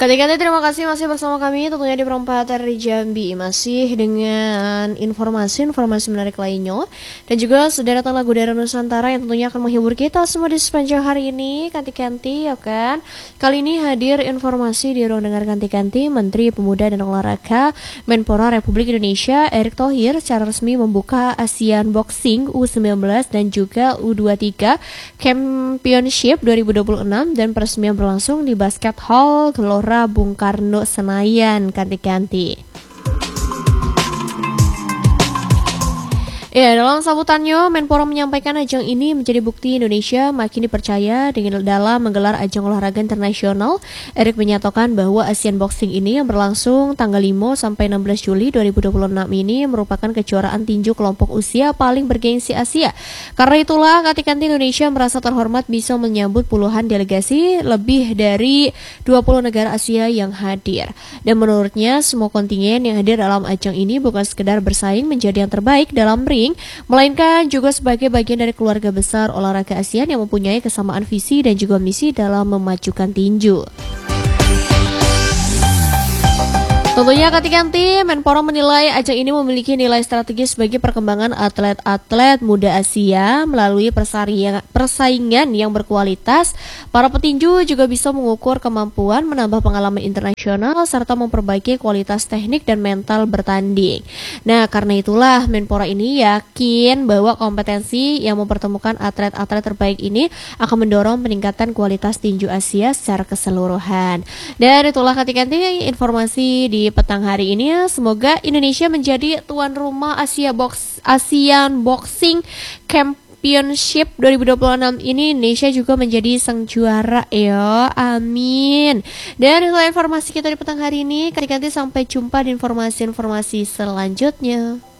Kali-kali terima kasih masih bersama kami tentunya di perempatan dari Jambi. Masih dengan informasi-informasi menarik lainnya. Dan juga sederetan lagu dari Nusantara yang tentunya akan menghibur kita semua di sepanjang hari ini. Kanti-kanti ya kan. Kali ini hadir informasi di ruang dengar kanti-kanti Menteri Pemuda dan Olahraga Menpora Republik Indonesia Erick Thohir secara resmi membuka ASEAN Boxing U19 dan juga U23 Championship 2026 dan peresmian berlangsung di Basket Hall Gelora Bung Karno Senayan. Kanti-kanti. Ya, dalam sambutannya, Menpora menyampaikan ajang ini menjadi bukti Indonesia makin dipercaya dalam menggelar ajang olahraga internasional. Erick menyatakan bahwa Asian Boxing ini yang berlangsung tanggal 5 sampai 16 Juli 2026 ini merupakan kejuaraan tinju kelompok usia paling bergengsi Asia. Karena itulah, kanti-kanti Indonesia merasa terhormat bisa menyambut puluhan delegasi lebih dari 20 negara Asia yang hadir. Dan menurutnya, semua kontingen yang hadir dalam ajang ini bukan sekedar bersaing menjadi yang terbaik dalam ring, melainkan juga sebagai bagian dari keluarga besar olahraga ASEAN yang mempunyai kesamaan visi dan juga misi dalam memajukan tinju. Tentunya kanti-kanti, Menpora menilai ajang ini memiliki nilai strategis bagi perkembangan atlet-atlet muda Asia melalui persaingan yang berkualitas. Para petinju juga bisa mengukur kemampuan, menambah pengalaman internasional, serta memperbaiki kualitas teknik dan mental bertanding. Nah, karena itulah Menpora ini yakin bahwa kompetensi yang mempertemukan atlet-atlet terbaik ini akan mendorong peningkatan kualitas tinju Asia secara keseluruhan. Dan itulah kanti-kanti informasi di petang hari ini. Semoga Indonesia menjadi tuan rumah ASEAN Boxing Championship 2026 ini. Indonesia juga menjadi sang juara ya. Amin. Dan itulah informasi kita di petang hari ini. Kanti-kanti sampai jumpa di informasi-informasi selanjutnya.